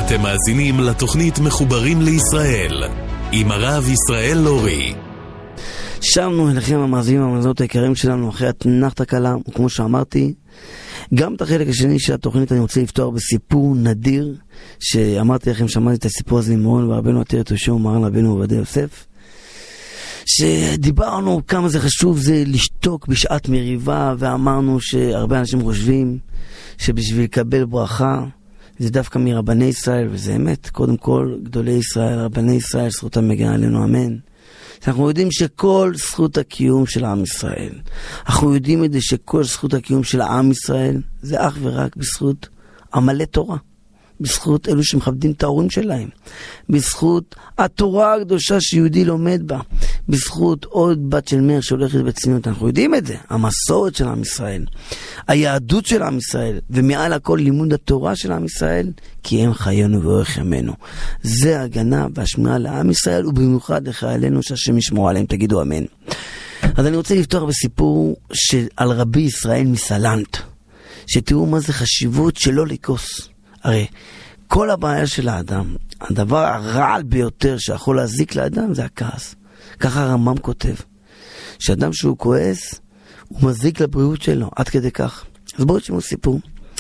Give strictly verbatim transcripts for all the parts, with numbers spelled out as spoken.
אתם מאזינים לתוכנית מחוברים לישראל עם הרב ישראל לורי. שרנו אליכם המאזינים והמאזינות היקרים שלנו אחרי התנחת הקלה, וכמו שאמרתי, גם את החלק השני של התוכנית אני רוצה לפתוח בסיפור נדיר, שאמרתי לכם, שמעתי את הסיפור הזה ממרון ורבנו עטרת יהושע ומרן רבנו עובדיה יוסף, שדיברנו כמה זה חשוב זה לשתוק בשעת מריבה, ואמרנו שהרבה אנשים חושבים שבשביל לקבל ברכה זה דווקא מרבני ישראל, וזה אמת. קודם כל גדולי ישראל, רבני ישראל, זכותם מגיעה עלינו, אמן. אנחנו יודעים שכל זכות הקיום של עם ישראל, אנחנו יודעים את זה שכל זכות הקיום של עם ישראל זה אך ורק בזכות עמלי תורה, בזכות אלו שמכבדים את ההורים שלהם, בזכות התורה הקדושה שיהודי לומד בה, בזכות עוד בת של מר שהולכת בצניעות. אנחנו יודעים את זה, המסורת של עם ישראל, היהדות של עם ישראל, ומעל הכל לימוד התורה של עם ישראל, כי הם חיינו ואורך ימינו. זה ההגנה והשמירה לעם ישראל, ובמיוחד לחיילינו שהשם ישמור עליהם. תגידו אמן. אז אני רוצה לפתוח בסיפור על רבי ישראל מסלנט, שתראו מה זה חשיבות שלא לכוס. הרי כל הבעיה של האדם, הדבר הרע ביותר שיכול להזיק לאדם זה הכעס. ככה הרמב"ם כותב, שאדם שהוא כועס הוא מזיק לבריאות שלו, עד כדי כך. אז בואו תשמעו סיפור.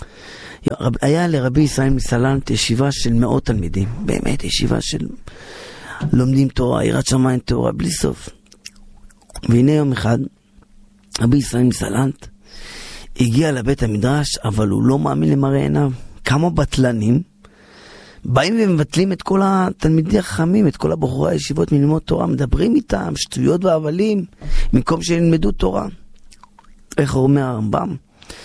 היה לרבי ישראל מסלנט ישיבה של מאות תלמידים, באמת ישיבה של לומדים תורה, יראת שמיים תורה בלי סוף. והנה יום אחד רבי ישראל מסלנט הגיע לבית המדרש, אבל הוא לא מאמין למראה עיניו. כמה בטלנים באים ומבטלים את כל התלמידי החכמים, את כל הבחורי הישיבות מלמוד תורה, מדברים איתם שטויות והבלים במקום שילמדו תורה. איך אומר הרמב"ם?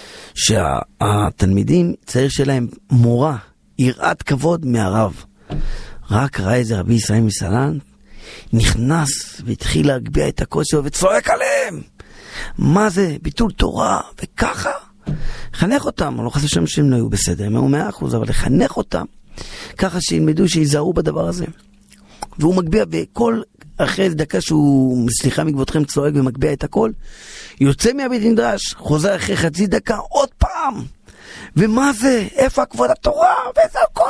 שהתלמידים צריך שלהם מורה, יראת כבוד מהרב. רק ראה איזה רבי ישראל מסלנט נכנס והתחיל להגביה את הקול שלו וצועק עליהם, מה זה ביטול תורה וככה. חנך אותם, אני לא חושב שהם שהם לא היו בסדר, הם היו מאה אחוז, אבל לחנך אותם ככה שילמדו, שיזהרו בדבר הזה. והוא מגביה, וכל אחרי דקה שהוא, סליחה מכבודכם, צועק ומגביה את הכל, יוצא מהבית מדרש, חוזר אחרי חצי דקה עוד פעם, ומה זה? איפה כבוד התורה? ואיזה הכל?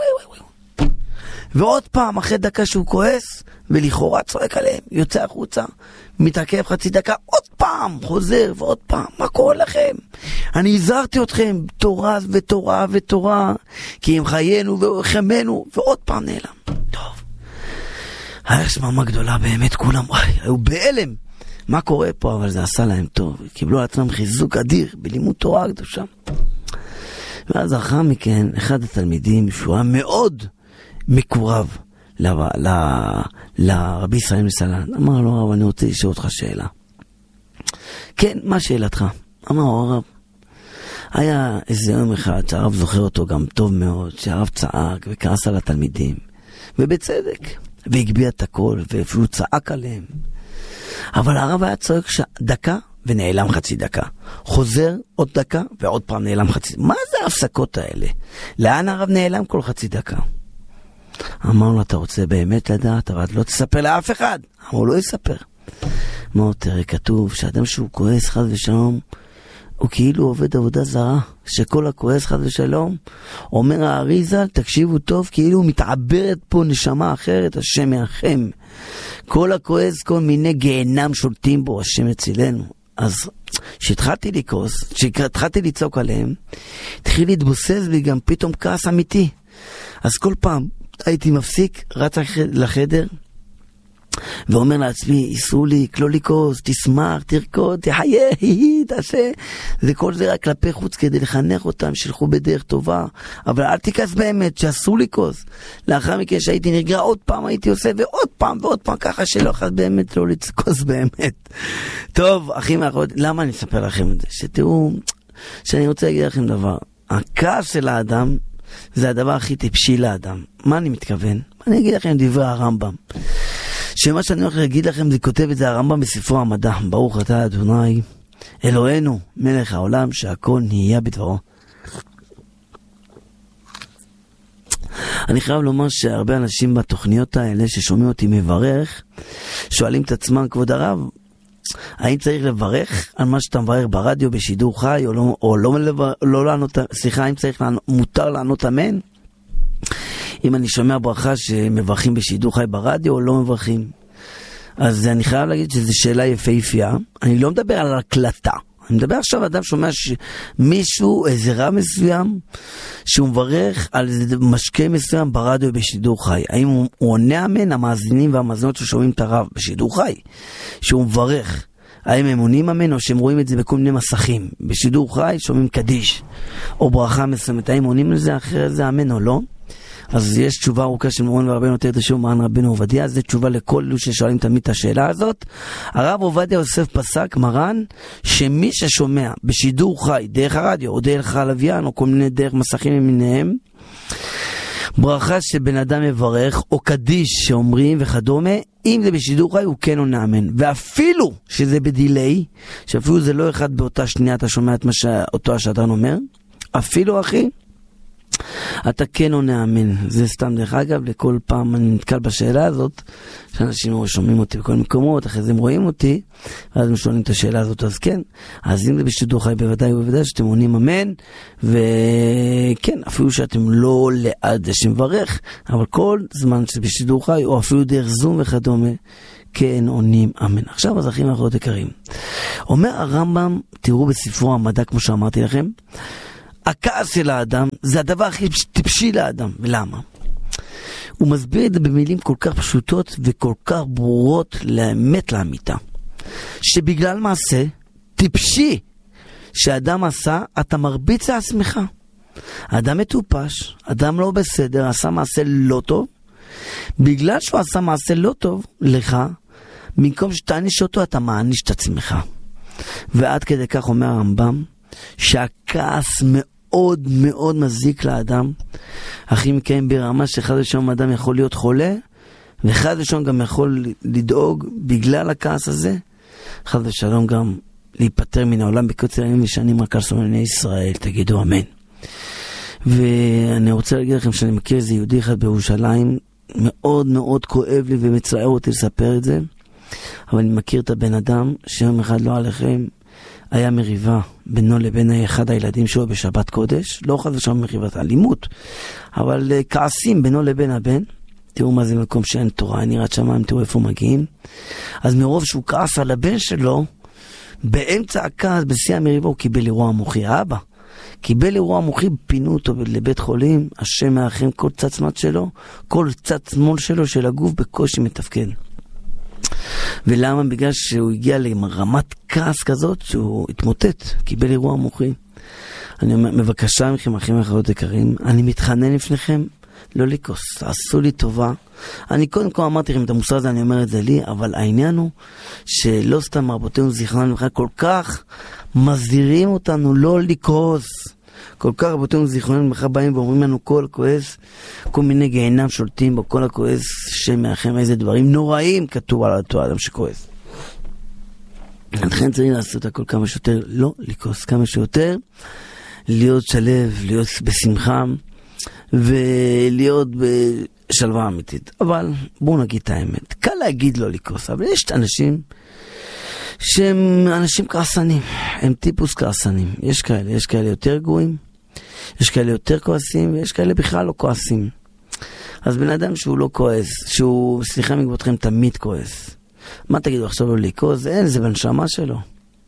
ועוד פעם אחרי דקה שהוא כועס ולכאורה צועק עליהם, יוצא החוצה, מתעכב חצי דקה, עוד פעם חוזר ועוד פעם. מה קורה לכם? אני הזהרתי אתכם, תורה ותורה ותורה, כי הם חיינו וחמנו, ועוד פעם נעלם. טוב, היה שממה גדולה באמת, כולם היו בהלם מה קורה פה, אבל זה עשה להם טוב, קיבלו על עצמם חיזוק אדיר בלימוד תורה הקדושה. ואז אחר מכן אחד התלמידים שהוא היה מאוד מקורב לרבי ישראל מסלנט, אמר לו, הרב, אני רוצה לשאול אותך שאלה. כן, מה שאלתך? אמר לו, הרב, היה איזה יום אחד שהרב זוכר אותו גם טוב מאוד, שהרב צעק וכעס על התלמידים, ובצדק, והגביה את הכל, ואפילו צעק עליהם. אבל הרב היה צועק דקה ונעלם חצי דקה, חוזר עוד דקה ועוד פעם נעלם חצי. מה זה ההפסקות האלה? לאן הרב נעלם כל חצי דקה? אמר לו, אתה רוצה באמת לדעת, אבל לא תספר לאף אחד. אמר לו, לא יספר. אמר, תראה, כתוב שאדם שהוא כועס חד ושלום, הוא כאילו עובד עבודה זרה, שכל הכועס חד ושלום, אומר האריזל, תקשיבו טוב, כאילו מתעברת פה נשמה אחרת, השם ירחם. כל הכועס, כל מיני גיהנם שולטים בו, השם יצילנו. אז כשהתחלתי לכעוס, כשהתחלתי לצעוק עליהם, התחיל להתבוסס בי גם פתאום כעס אמיתי. אז כל פעם הייתי מפסיק, רץ לחדר, ואומר לעצמי, איסרו לי, לא לכעוס, תשמח, תרקוד, תחיה, תעשה. זה כל זה רק כלפי חוץ כדי לחנך אותם, שילכו בדרך טובה, אבל אל תכעס באמת, שאסור לכעוס. לאחר מכן שהייתי נרגע עוד פעם, הייתי עושה ועוד פעם ועוד פעם, ככה שלא אחד באמת לא לכעוס באמת. טוב, אחים ואחרות, למה אני אספר לכם את זה? שתראו, שאני רוצה להגיד לכם דבר, הכעס של האדם, זה הדבר הכי טיפשי לאדם. מה אני מתכוון? אני אגיד לכם דברי הרמב"ם. שמה שאני הולך להגיד לכם, זה כותב את זה הרמב"ם בספרו המדע. ברוך אתה אדוני, אלוהינו, מלך העולם, שהכל נהיה בדברו. אני חייב לומר שהרבה אנשים בתוכניות האלה ששומעים אותי מברך, שואלים את עצמם, כבוד הרב, האם צריך לברך על מה שאתה מברך ברדיו בשידור חי, או לא, או לא, לא לענות, סליחה, האם צריך לענות, מותר לענות אמן? אם אני שומע ברכה שמברכים בשידור חי ברדיו או לא מברכים. אז אני חייב להגיד שזו שאלה יפהפייה. אני לא מדבר על הקלטה. אני מדבר עכשיו, אדם שומע מישהו, איזה רב מסוים, שהוא מברך על איזה משקה מסוים ברדיו בשידור חי. האם הוא, הוא עונה אמן, המאזינים והמאזינות ששומעים את הרב בשידור חי, שהוא מברך, האם הם עונים אמן, או שהם רואים את זה בכל מיני מסכים, בשידור חי, שומעים קדיש, או ברכה מסוימת, האם עונים לזה, אחרי זה אמן או לא? אז יש תשובה ארוכה של מורן ורבנו יותר תשאיר מרן רבנו עובדיה, זה תשובה לכל אלו ששואלים תמיד את השאלה הזאת. הרב עובדיה יוסף פסק מרן, שמי ששומע בשידור חי, דרך הרדיו, או דרך הלוויין, או כל מיני דרך מסכים למיניהם, ברכה שבן אדם מברך, או קדיש שאומרים וכדומה, אם זה בשידור חי הוא כן עונה אמן. ואפילו שזה בדילי, שאפילו זה לא אחד באותה שנייה אתה שומע את מה שאותו השדרן אומר, אפילו אחי, אתה כן עונה אמן. זה סתם דרך אגב, לכל פעם אני נתקל בשאלה הזאת, שאנשים שומעים אותי בכל מקומות, אחרי זה הם רואים אותי, ואז הם שואלים את השאלה הזאת, אז כן. אז אם זה בשידור חי בוודאי ובוודאי שאתם עונים אמן, וכן, אפילו שאתם לא ליד זה שמברך, אבל כל זמן שבשידור חי, או אפילו דרך זום וכדומה, כן עונים אמן. עכשיו אז אחים ואחיות יקרים, אומר הרמב"ם, תראו בספרו המדע כמו שאמרתי לכם, הכעס של האדם זה הדבר הכי טיפשי לאדם. ולמה? הוא מסביר את זה במילים כל כך פשוטות וכל כך ברורות לאמת לאמיתה, שבגלל מעשה טיפשי שאדם עשה, אתה מרביץ לעצמך. האדם מטופש, אדם לא בסדר, עשה מעשה לא טוב, בגלל שהוא עשה מעשה לא טוב לך, במקום שתעניש אותו אתה מעניש את עצמך. ועד כדי כך אומר הרמב"ם, שהכעס מאוד מאוד מזיק לאדם. אחי מכם ברמה שאחד ושום אדם יכול להיות חולה, ואחד ושום גם יכול לדאוג בגלל הכעס הזה, אחד ושלום גם להיפטר מן העולם בקוצר ימים ושנים רק על שונאי ישראל. תגידו אמן. ואני רוצה להגיד לכם שאני מכיר איזה יהודי אחד בירושלים, מאוד מאוד כואב לי ומצער אותי לספר את זה, אבל אני מכיר את הבן אדם שיום אחד לא עליכם היה מריבה בינו לבין אחד הילדים שלו בשבת קודש, לא חד ושם מריבת אלימות, אבל כעסים בינו לבין הבן. תראו מה זה מקום שאין תורה, אין יראת שמיים, תראו איפה מגיעים. אז מרוב שהוא כעס על הבן שלו, באמצע הכעס, בשיא המריבה, הוא קיבל אירוע מוחי. האבא קיבל אירוע מוחי, פינו אותו לבית חולים, השם מאחרים כל צד שמאל שלו, כל צד שמאל שלו של הגוף בקושי מתפקד. ולמה? בגלל שהוא הגיע לרמת כעס כזאת שהוא התמוטט, קיבל אירוע מוחי. אני אומר, מבקשה מכם אחים ואחיות יקרים, אני מתחנן לפניכם לא לקוס, עשו לי טובה. אני קודם כל אמרתי לכם את המושג הזה, אני אומר את זה לי, אבל העניין הוא שלא סתם רבותינו זיכרונם לברכה כל כך מזהירים אותנו לא לקוס. כל כך רבותינו זיכרונם לברכה באים ואומרים לנו כל כועס, כל מיני גיהנם שולטים בו, כל הכועס שם מאחם, איזה דברים נוראים כתוב על אותו אדם שכועס. לכן צריך לעשות הכל כמה שיותר, לא לקוס, כמה שיותר להיות שלב, להיות בשמחה ולהיות בשלווה אמיתית. אבל בואו נגיד את האמת, קל להגיד לא לקוס, אבל יש אנשים שהם אנשים כעסנים, הם טיפוס כעסנים. יש כאלה, יש כאלה יותר גרועים, יש כאלה יותר כועסים, ויש כאלה בכלל לא כועסים. אז בן אדם שהוא לא כועס, שהוא, סליחה מגבותכם, תמיד כועס, מה תגידו עכשיו לא לכעוס? אין, זה בנשמה שלו.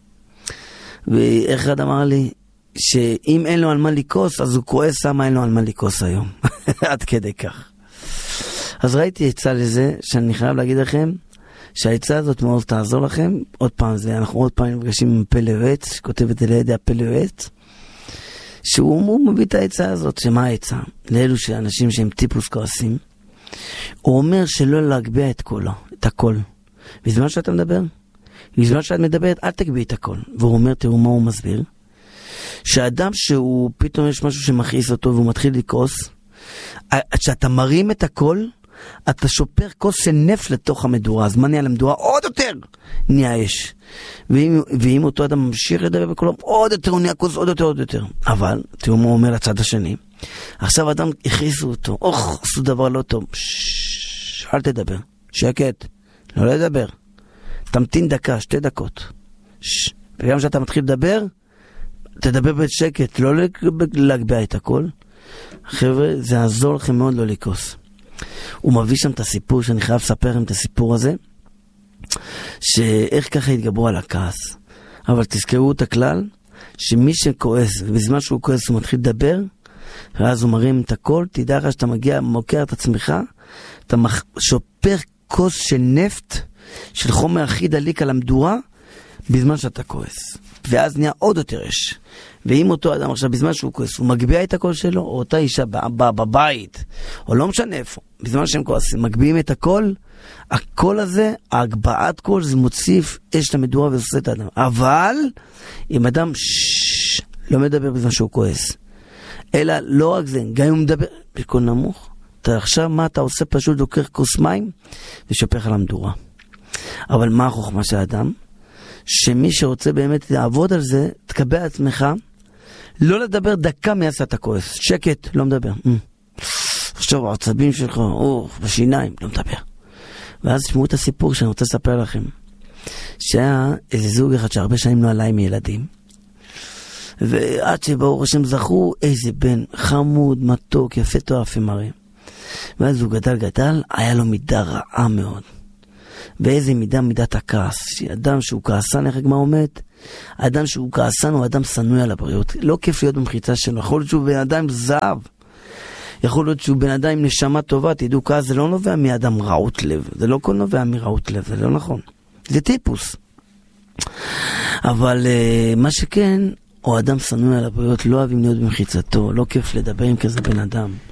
ואיך אחד אמר לי, שאם אין לו על מה לכעוס, אז הוא כועס, למה אין לו על מה לכעוס היום? עד כדי כך. אז ראיתי עצה לזה, שאני חייב להגיד לכם, שהעצה הזאת מאוד תעזור לכם. עוד פעם, זה, אנחנו עוד פעם נפגשים עם פלא יועץ, שכותב את זה לידי הפלא יועץ, שהוא מביא את העצה הזאת. שמה העצה? לאלו שאנשים שהם טיפוס כועסים, הוא אומר שלא להגביה את קולו, את הקול. בזמן שאתה מדבר, בזמן שאת מדברת, אל תגביה את הקול. והוא אומר, תראו מה הוא מסביר, שהאדם שהוא פתאום יש משהו שמכעיס אותו והוא מתחיל לכעוס, כשאתה מרים את הקול, אתה שופר כוס של נפט לתוך המדורה. אז מה נהיה למדורה? עוד יותר נהיה אש. ואם, ואם אותו אדם ממשיך לדבר בקולו, עוד יותר הוא נהיה כוס, עוד יותר, עוד יותר. אבל, תראו מה הוא אומר לצד השני. עכשיו אדם הכריסו אותו, אוח, עשו דבר לא טוב. ששש, אל תדבר. שקט. לא לדבר. תמתין דקה, שתי דקות. שש. וגם כשאתה מתחיל לדבר, תדבר בשקט, לא להגביה את הכל. חבר'ה, זה יעזור לכם מאוד לא לכעוס. הוא מביא שם את הסיפור, שאני חייב לספר לכם את הסיפור הזה, שאיך ככה התגברו על הכעס. אבל תזכרו את הכלל, שמי שכועס, ובזמן שהוא כועס הוא מתחיל לדבר, ואז הוא מרים את הכל, תדע לך שאתה מגיע, מוקר את עצמך, אתה שופר כוס של נפט, של חומר הכי דליק על המדורה, בזמן שאתה כועס. ואז נהיה עוד יותר אש. ואם אותו אדם עכשיו, בזמן שהוא כועס, הוא מגביע את הקול שלו, או אותה אישה בבית, או לא משנה איפה, בזמן שהם כועסים, מגביעים את הקול, הקול הזה, ההגבעת קול, זה מוסיף אש למדורה ועושה את האדם. אבל, אם אדם שש, לא מדבר בזמן שהוא כועס, אלא לא רק זה, גם אם הוא מדבר בקול נמוך, אתה עכשיו מה אתה עושה? פשוט לוקח כוס מים ושופך על המדורה. אבל מה החוכמה של האדם? שמי שרוצה באמת לעבוד על זה, תקבל עצמך, לא לדבר דקה מייסה אתה כועס. שקט, לא מדבר. עכשיו, העצבים שלך, או, בשיניים, לא מדבר. ואז תשמעו את הסיפור שאני רוצה לספר לכם. שהיה איזה זוג אחד שהרבה שנים לא עלה עם ילדים, ועד שברוך השם זכו איזה בן חמוד, מתוק, יפה תואר יפה מראה. ואז הוא גדל גדל, היה לו מידה רעה מאוד. ואיזה מידה? מידת הכעס. אדם שהוא כעסן, איך הגמרא אומרת? אדם שהוא כעסן הוא אדם שנוא על הבריאות. לא כיף להיות במחיצה שלו. יכול להיות שהוא בן אדם זהב. יכול להיות שהוא בן אדם עם נשמה טובה. תדעו, כעס זה לא נובע מאדם רעות לב. זה לא כל נובע מרעות לב. זה לא נכון. זה טיפוס. אבל uh, מה שכן, הוא אדם שנוא על הבריאות. לא אוהבים להיות במחיצתו. לא כיף לדבר עם כזה בן אדם.